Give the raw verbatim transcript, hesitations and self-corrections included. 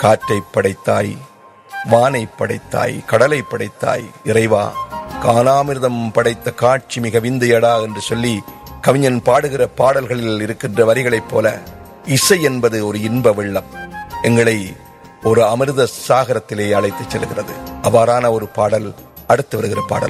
காற்றை படைத்தாய், வானை படைத்தாய், கடலை படைத்தாய், இறைவா காலாமிர்தம் படைத்த காட்சி மிக விந்தையடா என்று சொல்லி கவிஞன் பாடுகிற பாடல்களில் இருக்கின்ற வரிகளைப் போல இசை என்பது ஒரு இன்ப வெள்ளம், எங்களை ஒரு அமிர்த சாகரத்திலே அழைத்துச் செல்கிறது. அவ்வாறான ஒரு பாடல் அடுத்து வருகிற பாடல்.